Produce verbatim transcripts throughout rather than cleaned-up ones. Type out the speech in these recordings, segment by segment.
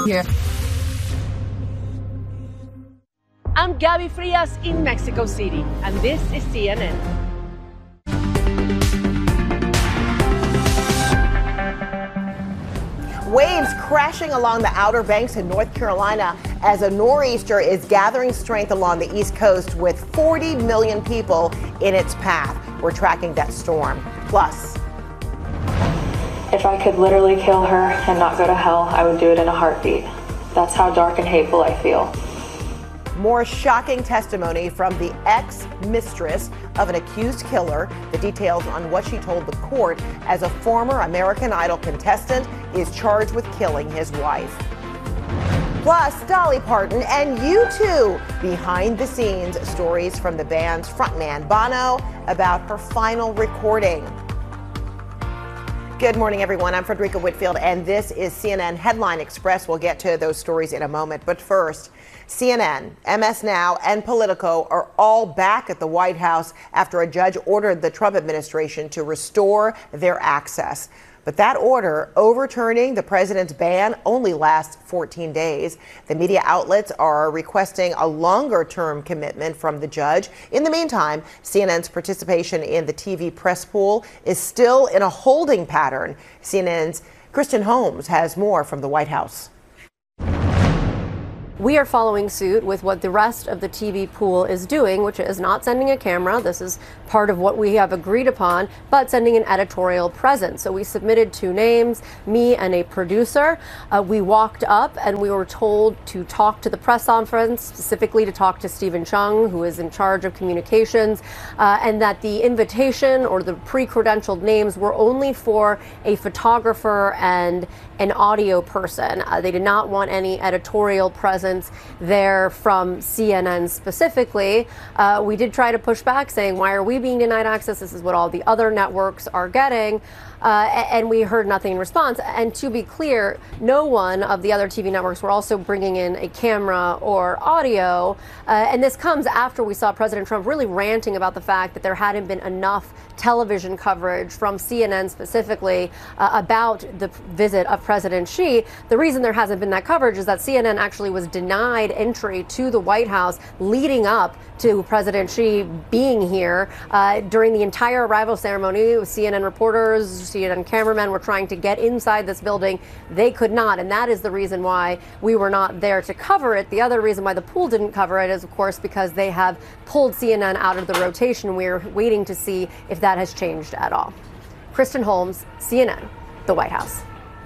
Here. I'm Gabby Frias in Mexico City, and this is C N N. Waves crashing along the Outer Banks in North Carolina as a nor'easter is gathering strength along the East Coast with forty million people in its path. We're tracking that storm. Plus, if I could literally kill her and not go to hell, I would do it in a heartbeat. That's how dark and hateful I feel. more shocking testimony from the ex-mistress of an accused killer. The details on what she told the court as a former American Idol contestant is charged with killing his wife. Plus, Dolly Parton and U two behind the scenes stories from the band's frontman Bono about her final recording. Good morning, everyone. I'm Frederica Whitfield, and this is C N N Headline Express. We'll get to those stories in a moment. But first, C N N, M S Now, and Politico are all back at the White House after a judge ordered the Trump administration to restore their access. But that order, overturning the president's ban, only lasts fourteen days. The media outlets are requesting a longer-term commitment from the judge. In the meantime, C N N's participation in the T V press pool is still in a holding pattern. C N N's Kristen Holmes has more from the White House. We are following suit with what the rest of the T V pool is doing, which is not sending a camera. This is part of what we have agreed upon, but sending an editorial presence. So we submitted two names, me and a producer. Uh, we walked up and we were told to talk to the press conference, specifically to talk to Stephen Chung, who is in charge of communications, uh, and that the invitation or the pre-credentialed names were only for a photographer and an audio person. Uh, they did not want any editorial presence there from C N N specifically. Uh, we did try to push back, saying, why are we being denied access? This is what all the other networks are getting. Uh, and we heard nothing in response. And to be clear, no one of the other T V networks were also bringing in a camera or audio. Uh, and this comes after we saw President Trump really ranting about the fact that there hadn't been enough television coverage from C N N specifically uh, about the visit of President Xi. The reason there hasn't been that coverage is that C N N actually was denied entry to the White House leading up to President Xi being here. Uh, during the entire arrival ceremony, C N N reporters, C N N cameramen were trying to get inside this building. They could not, and that is the reason why we were not there to cover it. The other reason why the pool didn't cover it is, of course, because they have pulled C N N out of the rotation. We're waiting to see if that has changed at all. Kristen Holmes, C N N, the White House.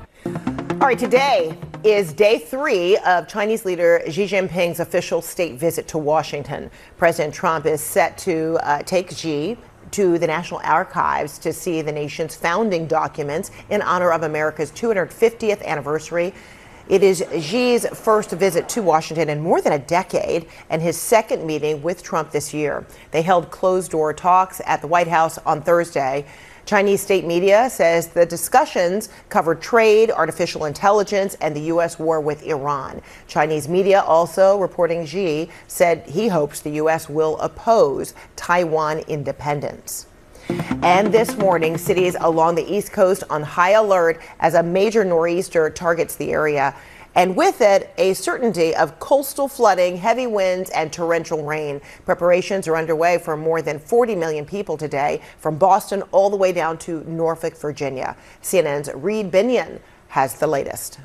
All right, today is day three of Chinese leader Xi Jinping's official state visit to Washington. President Trump is set to uh, take Xi to the National Archives to see the nation's founding documents in honor of America's two hundred fiftieth anniversary. It is Xi's first visit to Washington in more than a decade and his second meeting with Trump this year. They held closed-door talks at the White House on Thursday. Chinese state media says the discussions covered trade, artificial intelligence, and the U S war with Iran. Chinese media also reporting Xi said he hopes the U S will oppose Taiwan independence. And this morning, cities along the East Coast on high alert as a major nor'easter targets the area. And with it, a certainty of coastal flooding, heavy winds, and torrential rain. Preparations are underway for more than forty million people today, from Boston all the way down to Norfolk, Virginia. C N N's Reed Binion has the latest.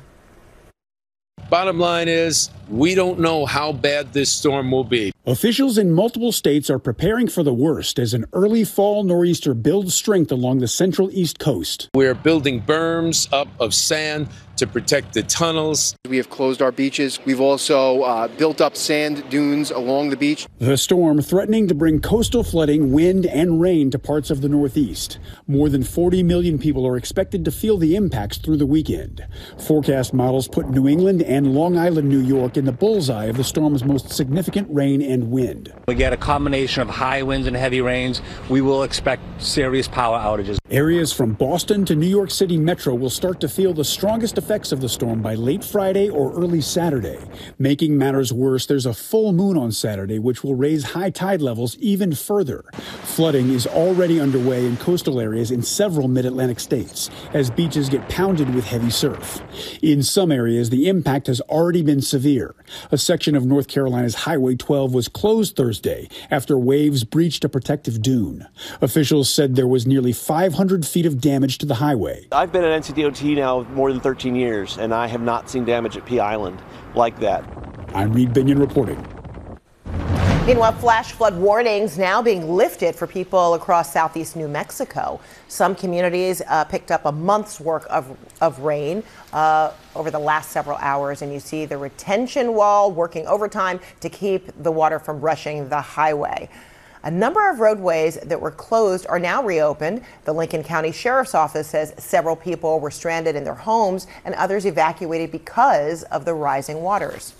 Bottom line is, we don't know how bad this storm will be. Officials in multiple states are preparing for the worst as an early fall nor'easter builds strength along the central East Coast. We're building berms up of sand to protect the tunnels. We have closed our beaches. We've also uh, built up sand dunes along the beach. The storm threatening to bring coastal flooding, wind, and rain to parts of the Northeast. More than forty million people are expected to feel the impacts through the weekend. Forecast models put New England and Long Island, New York in the bullseye of the storm's most significant rain and wind. We get a combination of high winds and heavy rains. We will expect serious power outages. Areas from Boston to New York City Metro will start to feel the strongest effects effects of the storm by late Friday or early Saturday. Making matters worse, there's a full moon on Saturday, which will raise high tide levels even further. Flooding is already underway in coastal areas in several mid-Atlantic states as beaches get pounded with heavy surf. In some areas, the impact has already been severe. A section of North Carolina's Highway twelve was closed Thursday after waves breached a protective dune. Officials said there was nearly five hundred feet of damage to the highway. I've been at N C D O T now more than thirteen years, and I have not seen damage at Pea Island like that. I'm Reed Binion reporting. Meanwhile, flash flood warnings now being lifted for people across southeast New Mexico. Some communities uh, picked up a month's worth of, of rain uh, over the last several hours, and you see the retention wall working overtime to keep the water from rushing the highway. A number of roadways that were closed are now reopened. The Lincoln County Sheriff's Office says several people were stranded in their homes and others evacuated because of the rising waters.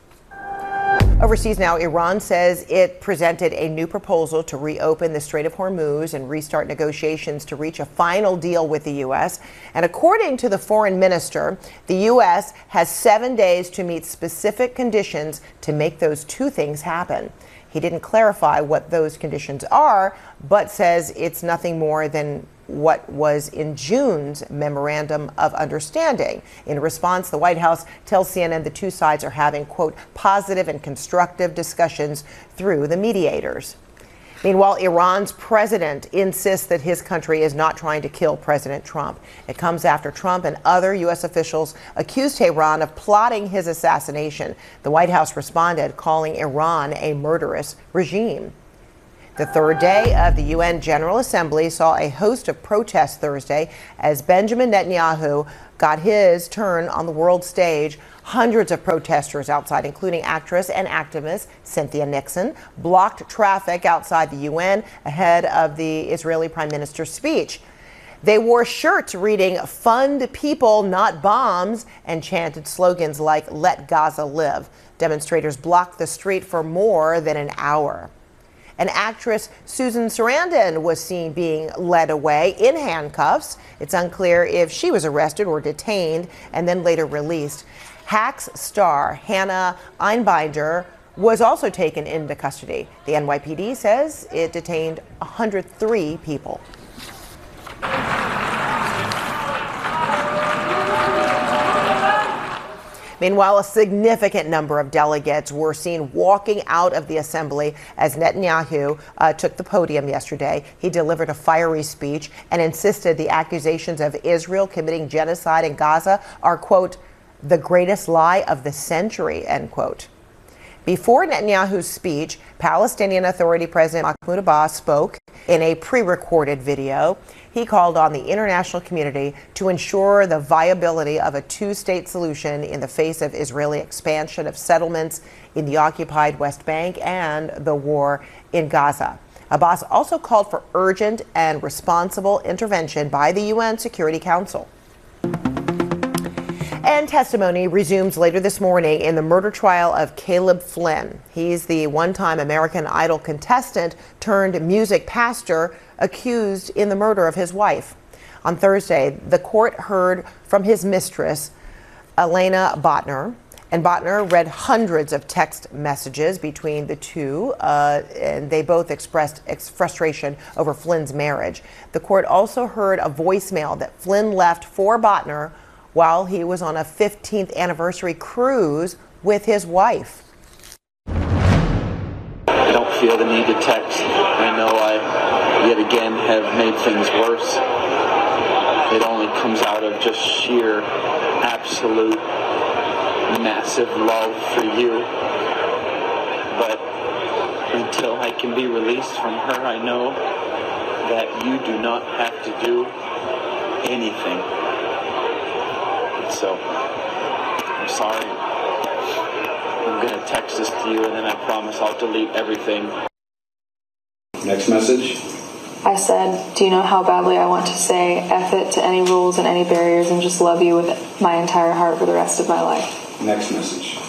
Overseas now, Iran says it presented a new proposal to reopen the Strait of Hormuz and restart negotiations to reach a final deal with the U S. And according to the foreign minister, the U S has seven days to meet specific conditions to make those two things happen. He didn't clarify what those conditions are, but says it's nothing more than what was in June's memorandum of understanding. In response, the White House tells C N N the two sides are having, quote, positive and constructive discussions through the mediators. Meanwhile, Iran's president insists that his country is not trying to kill President Trump. It comes after Trump and other U S officials accused Tehran of plotting his assassination. The White House responded, calling Iran a murderous regime. The third day of the U N General Assembly saw a host of protests Thursday as Benjamin Netanyahu got his turn on the world stage. Hundreds of protesters outside, including actress and activist Cynthia Nixon, blocked traffic outside the U N ahead of the Israeli Prime Minister's speech. They wore shirts reading "Fund People, Not Bombs" and chanted slogans like "Let Gaza Live." Demonstrators blocked the street for more than an hour. And actress Susan Sarandon was seen being led away in handcuffs. It's unclear if she was arrested or detained and then later released. Hacks star Hannah Einbinder was also taken into custody. The N Y P D says it detained one hundred three people. Meanwhile, a significant number of delegates were seen walking out of the assembly as Netanyahu uh, took the podium yesterday. He delivered a fiery speech and insisted the accusations of Israel committing genocide in Gaza are, quote, the greatest lie of the century, end quote. Before Netanyahu's speech, Palestinian Authority President Mahmoud Abbas spoke in a pre-recorded video. He called on the international community to ensure the viability of a two-state solution in the face of Israeli expansion of settlements in the occupied West Bank and the war in Gaza. Abbas also called for urgent and responsible intervention by the U N Security Council. And testimony resumes later this morning in the murder trial of Caleb Flynn. He's the one-time American Idol contestant turned music pastor accused in the murder of his wife. On Thursday, the court heard from his mistress, Elena Botner, and Botner read hundreds of text messages between the two, uh, and they both expressed ex- frustration over Flynn's marriage. The court also heard a voicemail that Flynn left for Botner while he was on a fifteenth anniversary cruise with his wife. I don't feel the need to text. I know I, yet again, have made things worse. It only comes out of just sheer, absolute, massive love for you. But until I can be released from her, I know that you do not have to do anything. So, I'm sorry. I'm going to text this to you, and then I promise I'll delete everything. Next message. I said, do you know how badly I want to say F it to any rules and any barriers and just love you with my entire heart for the rest of my life? Next message.